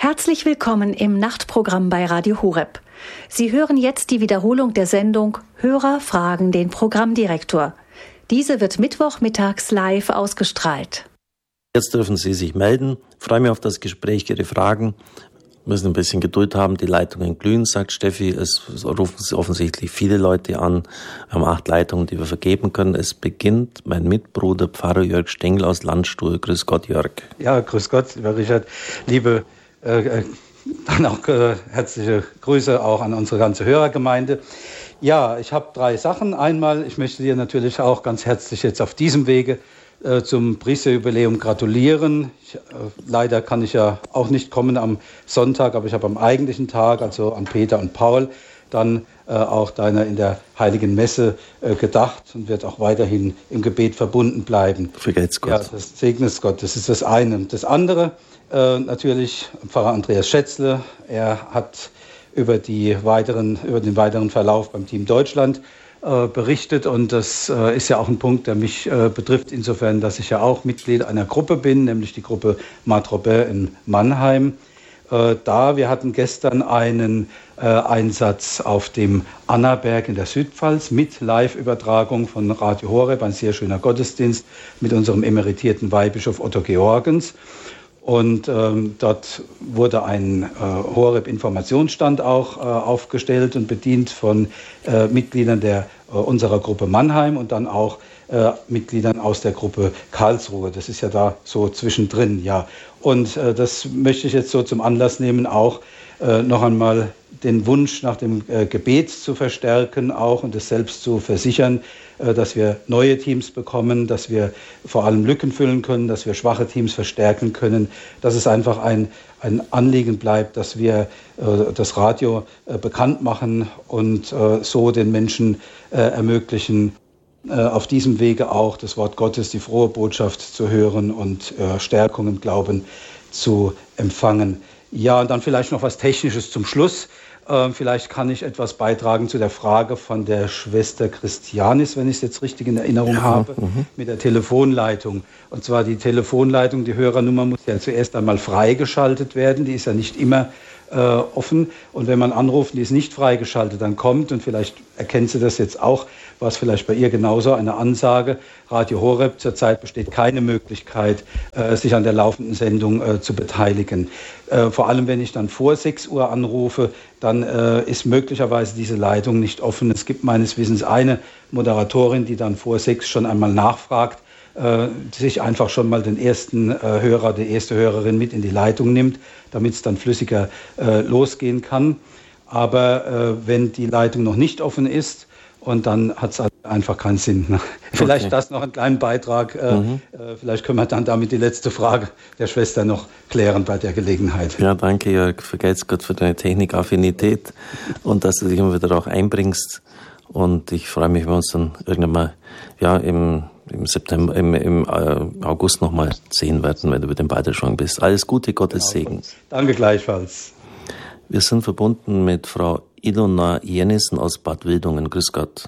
Herzlich willkommen im Nachtprogramm bei Radio Horeb. Sie hören jetzt die Wiederholung der Sendung Hörer fragen den Programmdirektor. Diese wird mittwochmittags live ausgestrahlt. Jetzt dürfen Sie sich melden. Ich freue mich auf das Gespräch, Ihre Fragen. Wir müssen ein bisschen Geduld haben, die Leitungen glühen, sagt Steffi. Es rufen Sie offensichtlich viele Leute an. Wir haben 8 Leitungen, die wir vergeben können. Es beginnt mein Mitbruder Pfarrer Jörg Stengel aus Landstuhl. Grüß Gott, Jörg. Ja, grüß Gott, lieber Richard. Liebe dann auch herzliche Grüße auch an unsere ganze Hörergemeinde. Ja, ich habe 3 Sachen. Einmal, ich möchte dir natürlich auch ganz herzlich jetzt auf diesem Wege zum Priesterjubiläum gratulieren. Leider kann ich ja auch nicht kommen am Sonntag, aber ich habe am eigentlichen Tag, also an Peter und Paul, dann auch deiner in der Heiligen Messe gedacht und wird auch weiterhin im Gebet verbunden bleiben. Vergelt's Gott. Ja, das segnet Gott, das ist das eine. Das andere, natürlich Pfarrer Andreas Schätzle. Er hat über den weiteren Verlauf beim Team Deutschland berichtet, und das ist ja auch ein Punkt, der mich betrifft, insofern, dass ich ja auch Mitglied einer Gruppe bin, nämlich die Gruppe Matre Robert in Mannheim. Wir hatten gestern einen Einsatz auf dem Annaberg in der Südpfalz mit Live-Übertragung von Radio Horeb, ein sehr schöner Gottesdienst mit unserem emeritierten Weihbischof Otto Georgens. Und dort wurde ein Horeb-Informationsstand auch aufgestellt und bedient von Mitgliedern unserer Gruppe Mannheim und dann auch Mitgliedern aus der Gruppe Karlsruhe. Das ist ja da so zwischendrin, ja. Und das möchte ich jetzt so zum Anlass nehmen, auch noch einmal den Wunsch nach dem Gebet zu verstärken auch und es selbst zu versichern, dass wir neue Teams bekommen, dass wir vor allem Lücken füllen können, dass wir schwache Teams verstärken können, dass es einfach ein Anliegen bleibt, dass wir das Radio bekannt machen und so den Menschen ermöglichen, auf diesem Wege auch das Wort Gottes, die frohe Botschaft zu hören und Stärkung im Glauben zu empfangen. Ja, und dann vielleicht noch was Technisches zum Schluss. Vielleicht kann ich etwas beitragen zu der Frage von der Schwester Christianis, wenn ich es jetzt richtig in Erinnerung habe, mit der Telefonleitung. Und zwar die Telefonleitung, die Hörernummer muss ja zuerst einmal freigeschaltet werden. Die ist ja nicht immer offen. Und wenn man anruft, die ist nicht freigeschaltet, dann kommt, und vielleicht erkennt sie das jetzt auch, war es vielleicht bei ihr genauso, eine Ansage: Radio Horeb, zurzeit besteht keine Möglichkeit, sich an der laufenden Sendung zu beteiligen. Vor allem, wenn ich dann vor 6 Uhr anrufe, dann ist möglicherweise diese Leitung nicht offen. Es gibt meines Wissens eine Moderatorin, die dann vor 6 schon einmal nachfragt, sich einfach schon mal den ersten Hörer, die erste Hörerin mit in die Leitung nimmt, damit es dann flüssiger losgehen kann. Aber wenn die Leitung noch nicht offen ist, und dann hat es einfach keinen Sinn. Ne? Vielleicht okay. Das noch einen kleinen Beitrag. Vielleicht können wir dann damit die letzte Frage der Schwester noch klären bei der Gelegenheit. Ja, danke Jörg. Vergelt's Gott für deine Technikaffinität und dass du dich immer wieder auch einbringst. Und ich freue mich, wenn wir uns dann irgendwann mal im September, im August nochmal sehen werden, wenn du mit dem Beiderschwang bist. Alles Gute, Gottes Segen. Danke gleichfalls. Wir sind verbunden mit Frau Ilona Jennison aus Bad Wildungen. Grüß Gott.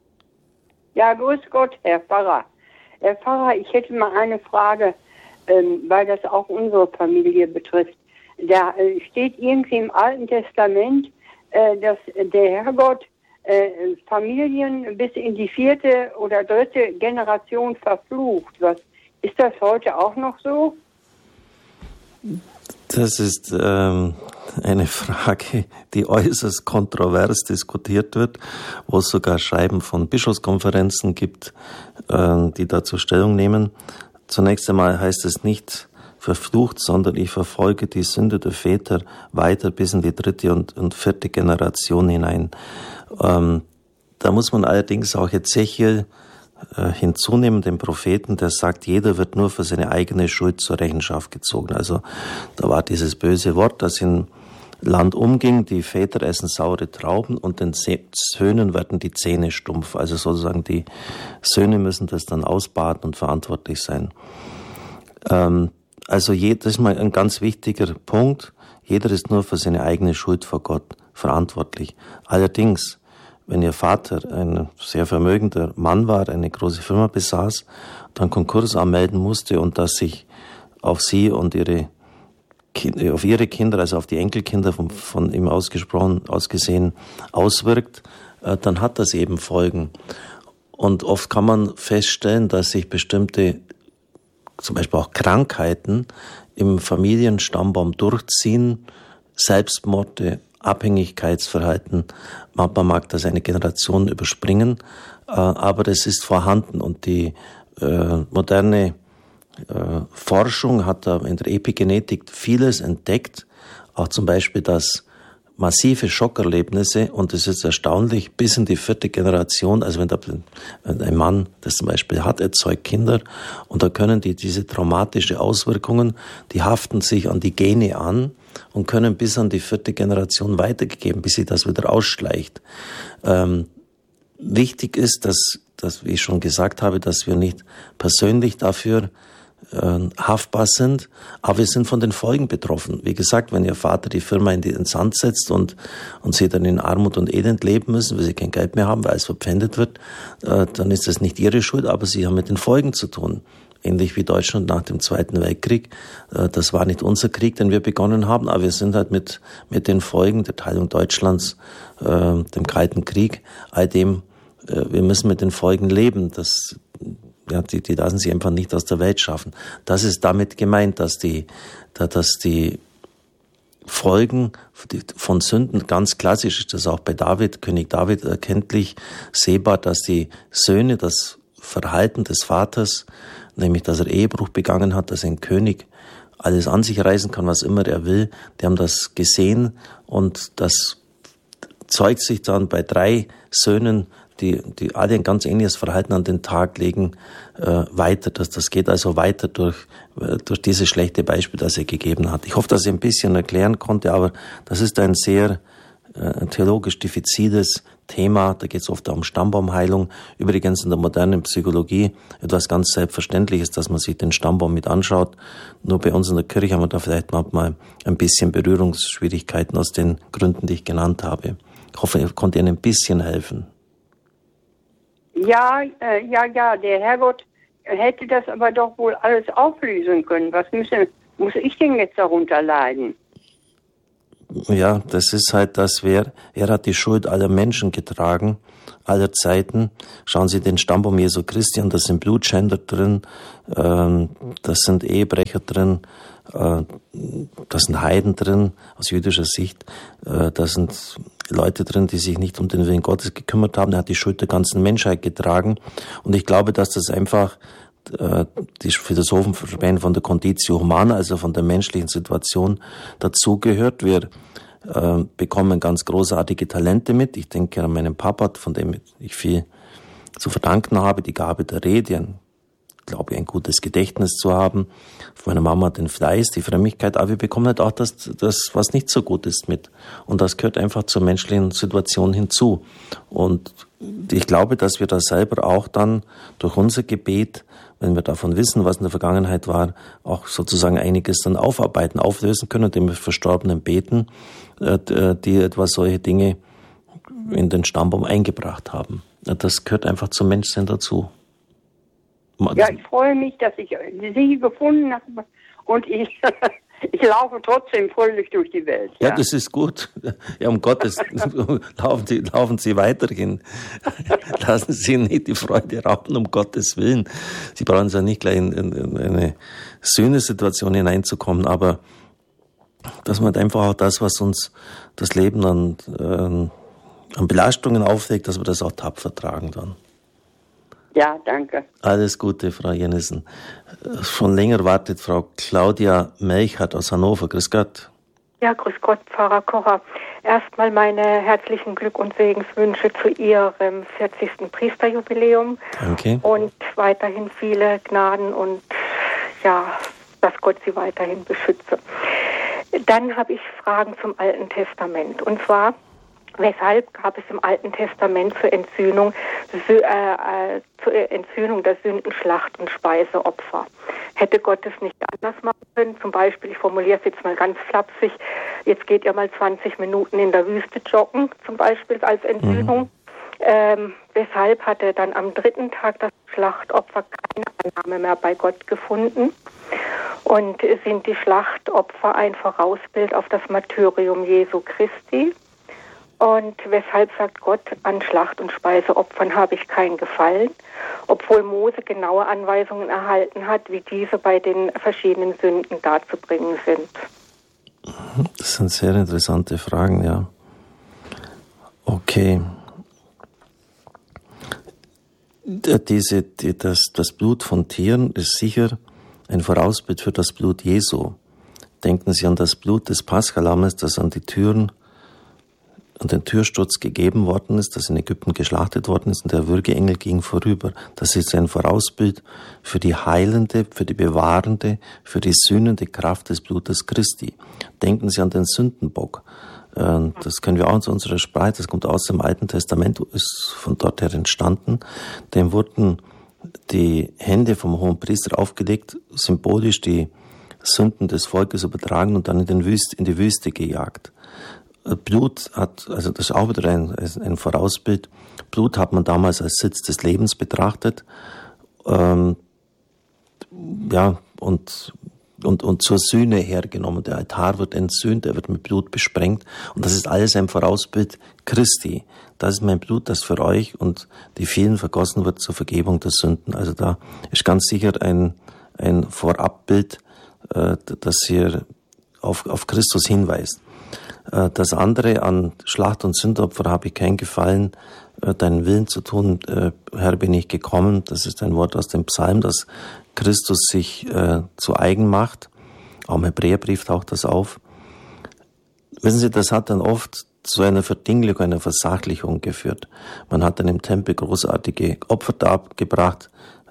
Ja, grüß Gott, Herr Pfarrer. Herr Pfarrer, ich hätte mal eine Frage, weil das auch unsere Familie betrifft. Da steht irgendwie im Alten Testament, dass der Herrgott Familien bis in die 4. oder 3. Generation verflucht. Ist das heute auch noch so? Das ist eine Frage, die äußerst kontrovers diskutiert wird, wo es sogar Schreiben von Bischofskonferenzen gibt, die dazu Stellung nehmen. Zunächst einmal heißt es nicht verflucht, sondern ich verfolge die Sünde der Väter weiter bis in die 3. und 4. Generation hinein. Da muss man allerdings auch Ezechiel hinzunehmen, den Propheten, der sagt, jeder wird nur für seine eigene Schuld zur Rechenschaft gezogen. Also da war dieses böse Wort, das in Land umging, die Väter essen saure Trauben und den Söhnen werden die Zähne stumpf. Also sozusagen die Söhne müssen das dann ausbaden und verantwortlich sein. Das ist mal ein ganz wichtiger Punkt. Jeder ist nur für seine eigene Schuld vor Gott verantwortlich. Allerdings, wenn Ihr Vater ein sehr vermögender Mann war, eine große Firma besaß, dann Konkurs anmelden musste und das sich auf Sie und Ihre auf ihre Kinder, also auf die Enkelkinder von ihm ausgesehen auswirkt, dann hat das eben Folgen. Und oft kann man feststellen, dass sich bestimmte, zum Beispiel auch Krankheiten, im Familienstammbaum durchziehen, Selbstmorde, Abhängigkeitsverhalten. Man mag das eine Generation überspringen, aber das ist vorhanden. Und die moderne Forschung hat da in der Epigenetik vieles entdeckt, auch zum Beispiel, dass massive Schockerlebnisse, und das ist erstaunlich, bis in die 4. Generation, also wenn ein Mann das zum Beispiel hat, erzeugt Kinder, und da können diese traumatische Auswirkungen, die haften sich an die Gene an und können bis an die 4. Generation weitergegeben, bis sich das wieder ausschleicht. Wichtig ist, dass, wie ich schon gesagt habe, dass wir nicht persönlich dafür haftbar sind, aber wir sind von den Folgen betroffen. Wie gesagt, wenn Ihr Vater die Firma in den Sand setzt und Sie dann in Armut und Elend leben müssen, weil Sie kein Geld mehr haben, weil es verpfändet wird, dann ist das nicht Ihre Schuld, aber Sie haben mit den Folgen zu tun. Ähnlich wie Deutschland nach dem Zweiten Weltkrieg. Das war nicht unser Krieg, den wir begonnen haben, aber wir sind halt mit den Folgen der Teilung Deutschlands, dem Kalten Krieg, all dem, wir müssen mit den Folgen leben. Die lassen sich einfach nicht aus der Welt schaffen. Das ist damit gemeint, dass die Folgen von Sünden, ganz klassisch ist das auch bei König David erkenntlich sehbar, dass die Söhne das Verhalten des Vaters, nämlich dass er Ehebruch begangen hat, dass ein König alles an sich reißen kann, was immer er will, die haben das gesehen, und das zeugt sich dann bei 3 Söhnen, die alle ein ganz ähnliches Verhalten an den Tag legen, weiter. Das geht also weiter durch dieses schlechte Beispiel, das er gegeben hat. Ich hoffe, dass ich ein bisschen erklären konnte, aber das ist ein sehr theologisch diffiziles Thema. Da geht es oft um Stammbaumheilung. Übrigens in der modernen Psychologie etwas ganz Selbstverständliches, dass man sich den Stammbaum mit anschaut. Nur bei uns in der Kirche haben wir da vielleicht manchmal ein bisschen Berührungsschwierigkeiten aus den Gründen, die ich genannt habe. Ich hoffe, ich konnte Ihnen ein bisschen helfen. Ja, der Herrgott hätte das aber doch wohl alles auflösen können. Was muss ich denn jetzt darunter leiden? Ja, das ist halt er hat die Schuld aller Menschen getragen, aller Zeiten. Schauen Sie den Stammbaum Jesu Christi an, da sind Blutschänder drin, das sind Ehebrecher drin, da sind Heiden drin, aus jüdischer Sicht, da sind Leute drin, die sich nicht um den Willen Gottes gekümmert haben. Er hat die Schuld der ganzen Menschheit getragen. Und ich glaube, dass das einfach die Philosophen sprechen von der Conditio Humana, also von der menschlichen Situation, dazugehört. Wir bekommen ganz großartige Talente mit. Ich denke an meinen Papa, von dem ich viel zu verdanken habe, die Gabe der Rede, glaube ich, ein gutes Gedächtnis zu haben. Von meiner Mama den Fleiß, die Frömmigkeit, aber wir bekommen halt auch das, was nicht so gut ist, mit. Und das gehört einfach zur menschlichen Situation hinzu. Und ich glaube, dass wir da selber auch dann durch unser Gebet, wenn wir davon wissen, was in der Vergangenheit war, auch sozusagen einiges dann aufarbeiten, auflösen können, indem wir Verstorbenen beten, die etwa solche Dinge in den Stammbaum eingebracht haben. Das gehört einfach zum Menschsein dazu. Ja, ich freue mich, dass ich Sie gefunden habe, und ich laufe trotzdem fröhlich durch die Welt. Ja, das ist gut. Ja, um Gottes laufen Sie weiterhin. Lassen Sie nicht die Freude rauben, um Gottes Willen. Sie brauchen ja nicht gleich in eine Sühnesituation hineinzukommen, aber dass man einfach auch das, was uns das Leben an Belastungen auflegt, dass wir das auch tapfer tragen dann. Ja, danke. Alles Gute, Frau Jennissen. Schon länger wartet Frau Claudia Melchert aus Hannover. Grüß Gott. Ja, grüß Gott, Pfarrer Kocher. Erstmal meine herzlichen Glück- und Segenswünsche zu Ihrem 40. Priesterjubiläum. Danke. Und weiterhin viele Gnaden und ja, dass Gott Sie weiterhin beschütze. Dann habe ich Fragen zum Alten Testament. Und zwar, weshalb gab es im Alten Testament zur Entsühnung der Sünden Schlacht- und Speiseopfer? Hätte Gott es nicht anders machen können? Zum Beispiel, ich formuliere es jetzt mal ganz flapsig, jetzt geht ihr mal 20 Minuten in der Wüste joggen, zum Beispiel als Entsühnung. Weshalb hat er dann am 3. Tag das Schlachtopfer keine Annahme mehr bei Gott gefunden? Und sind die Schlachtopfer ein Vorausbild auf das Martyrium Jesu Christi? Und weshalb sagt Gott, an Schlacht- und Speiseopfern habe ich keinen Gefallen, obwohl Mose genaue Anweisungen erhalten hat, wie diese bei den verschiedenen Sünden darzubringen sind? Das sind sehr interessante Fragen, ja. Okay. Das Blut von Tieren ist sicher ein Vorausbild für das Blut Jesu. Denken Sie an das Blut des Paschalammers, das an die Türen und den Türsturz gegeben worden ist, das in Ägypten geschlachtet worden ist und der Würgeengel ging vorüber. Das ist ein Vorausbild für die heilende, für die bewahrende, für die sühnende Kraft des Blutes Christi. Denken Sie an den Sündenbock. Das können wir auch in unserer Sprache, das kommt aus dem Alten Testament, ist von dort her entstanden. Dem wurden die Hände vom Hohenpriester aufgelegt, symbolisch die Sünden des Volkes übertragen und dann in die Wüste gejagt. Blut hat, also das ist auch wieder ein Vorausbild, Blut hat man damals als Sitz des Lebens betrachtet, und zur Sühne hergenommen. Der Altar wird entsühnt, er wird mit Blut besprengt und das ist alles ein Vorausbild Christi. Das ist mein Blut, das für euch und die vielen vergossen wird zur Vergebung der Sünden. Also da ist ganz sicher ein Vorabbild, das hier auf Christus hinweist. Das andere, an Schlacht- und Sündopfer habe ich kein Gefallen, deinen Willen zu tun, Herr, bin ich gekommen. Das ist ein Wort aus dem Psalm, das Christus sich zu eigen macht. Auch im Hebräerbrief taucht das auf. Wissen Sie, das hat dann oft zu einer Verdinglichung, einer Versachlichung geführt. Man hat dann im Tempel großartige Opfer dargebracht,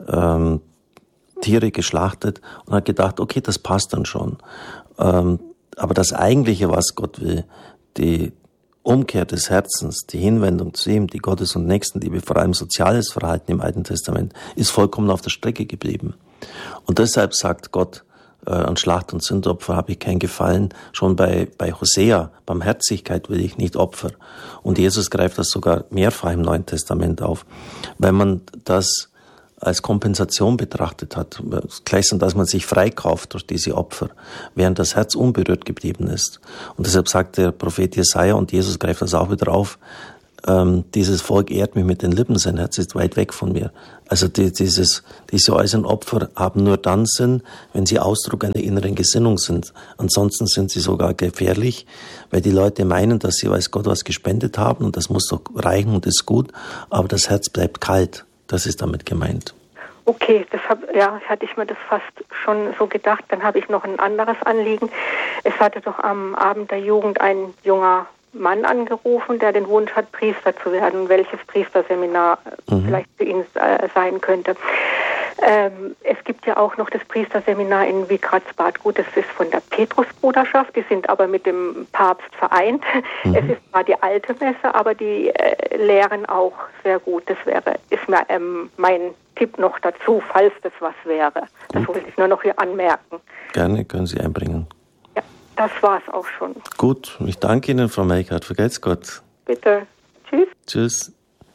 Tiere geschlachtet und hat gedacht, okay, das passt dann schon. Aber das Eigentliche, was Gott will, die Umkehr des Herzens, die Hinwendung zu ihm, die Gottes- und Nächstenliebe, vor allem soziales Verhalten im Alten Testament, ist vollkommen auf der Strecke geblieben. Und deshalb sagt Gott, an Schlacht- und Sündopfer habe ich kein Gefallen. Schon bei Hosea, Barmherzigkeit will ich nicht Opfer. Und Jesus greift das sogar mehrfach im Neuen Testament auf. Wenn man das als Kompensation betrachtet hat, gleichsam, dass man sich freikauft durch diese Opfer, während das Herz unberührt geblieben ist. Und deshalb sagt der Prophet Jesaja, und Jesus greift das auch wieder auf, dieses Volk ehrt mich mit den Lippen, sein Herz ist weit weg von mir. Also diese äußeren Opfer haben nur dann Sinn, wenn sie Ausdruck einer inneren Gesinnung sind. Ansonsten sind sie sogar gefährlich, weil die Leute meinen, dass sie weiß Gott was gespendet haben und das muss doch reichen und ist gut, aber das Herz bleibt kalt. Das ist damit gemeint. Okay, hatte ich mir das fast schon so gedacht. Dann habe ich noch ein anderes Anliegen. Es hatte doch am Abend der Jugend ein junger Mann angerufen, der den Wunsch hat, Priester zu werden, welches Priesterseminar vielleicht für ihn sein könnte. Es gibt ja auch noch das Priesterseminar in Wiegratsbad. Gut, das ist von der Petrusbruderschaft, die sind aber mit dem Papst vereint. Es ist zwar die alte Messe, aber die lehren auch sehr gut. Das ist mir mein Tipp noch dazu, falls das was wäre. Das wollte ich nur noch hier anmerken. Gerne, können Sie einbringen. Ja, das war's auch schon. Gut, ich danke Ihnen, Frau Melchert. Vergelt's Gott. Bitte. Tschüss. Tschüss.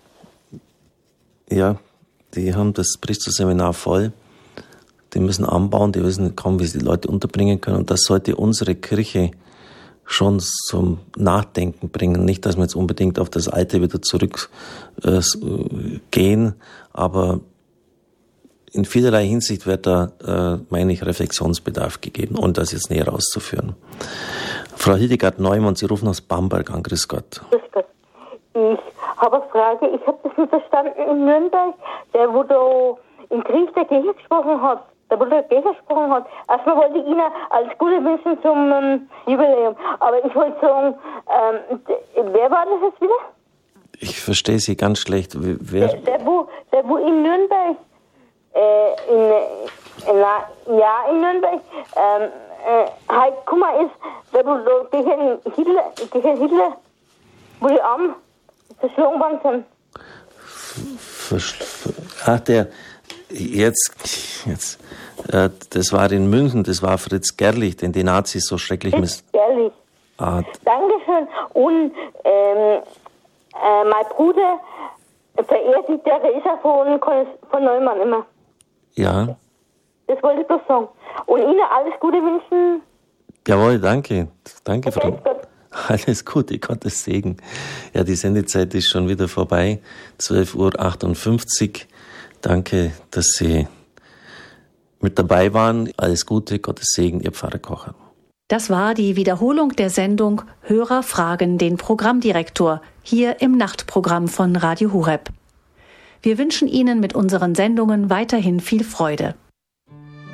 Ja, die haben das Priesterseminar voll. Die müssen anbauen, die wissen kaum, wie sie die Leute unterbringen können. Und das sollte unsere Kirche schon zum Nachdenken bringen. Nicht, dass wir jetzt unbedingt auf das Alte wieder zurückgehen, aber in vielerlei Hinsicht wird da, meine ich, Reflexionsbedarf gegeben, ohne das jetzt näher auszuführen. Frau Hildegard Neumann, Sie rufen aus Bamberg an. Grüß Gott. Grüß Gott. Ich habe eine Frage. Ich habe das nicht verstanden in Nürnberg, der wo da im Krieg der Kirche gesprochen hat. Erstmal wollte ich Ihnen alles Gute wünschen zum Jubiläum. Aber ich wollte sagen, wer war das jetzt wieder? Ich verstehe Sie ganz schlecht. Wer? Der wo in Nürnberg, in Nürnberg, halt, guck mal, ist, der wo gegen Hitler, wo die Arme verschlungen worden sind. Das war in München, das war Fritz Gerlich, den die Nazis so schrecklich Gerlich. Dankeschön. Und mein Bruder verehrt die Theresa von Neumann immer. Ja. Das wollte ich bloß sagen. Und Ihnen alles Gute wünschen. Jawohl, danke. Danke, Frau. Grüß Gott. Alles Gute, Gottes Segen. Ja, die Sendezeit ist schon wieder vorbei. 12:58 Uhr. Danke, dass Sie mit dabei waren. Alles Gute, Gottes Segen, Ihr Pfarrer Kocher. Das war die Wiederholung der Sendung Hörer fragen den Programmdirektor hier im Nachtprogramm von Radio Horeb. Wir wünschen Ihnen mit unseren Sendungen weiterhin viel Freude.